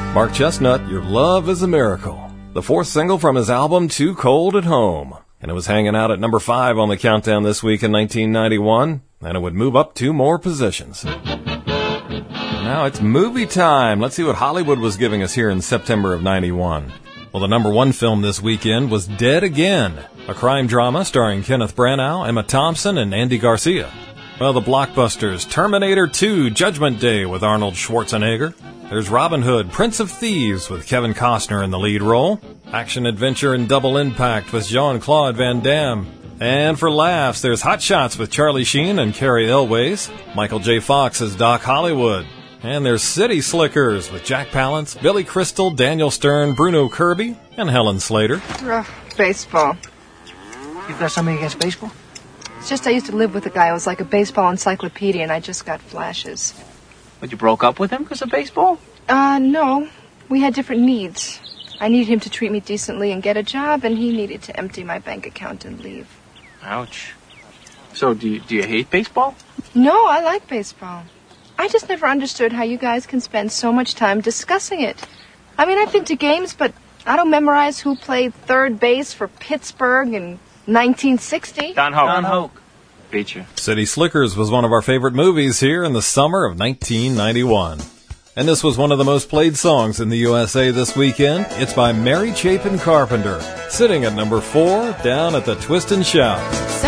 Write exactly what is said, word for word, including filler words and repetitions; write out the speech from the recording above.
Mark Chestnut, Your Love is a Miracle, the fourth single from his album Too Cold at Home. And it was hanging out at number five on the countdown this week in nineteen ninety-one, and it would move up two more positions. Now it's movie time. Let's see what Hollywood was giving us here in September of ninety-one. Well, the number one film this weekend was Dead Again, a crime drama starring Kenneth Branagh, Emma Thompson, and Andy Garcia. Well, the blockbusters, Terminator two, Judgment Day with Arnold Schwarzenegger. There's Robin Hood, Prince of Thieves with Kevin Costner in the lead role. Action Adventure and Double Impact with Jean-Claude Van Damme. And for laughs, there's Hot Shots with Charlie Sheen and Cary Elwes. Michael J. Fox as Doc Hollywood. And there's City Slickers with Jack Palance, Billy Crystal, Daniel Stern, Bruno Kirby, and Helen Slater. Ugh, baseball. You've got something against baseball? It's just I used to live with a guy who was like a baseball encyclopedia, and I just got flashes. But you broke up with him because of baseball? Uh, no. We had different needs. I needed him to treat me decently and get a job, and he needed to empty my bank account and leave. Ouch. So do you, do you hate baseball? No, I like baseball. I just never understood how you guys can spend so much time discussing it. I mean, I've been to games, but I don't memorize who played third base for Pittsburgh in nineteen sixty. Don Hoke. Don Hoke. Beat you. City Slickers was one of our favorite movies here in the summer of nineteen ninety-one. And this was one of the most played songs in the U S A this weekend. It's by Mary Chapin Carpenter, sitting at number four down at the Twist and Shout.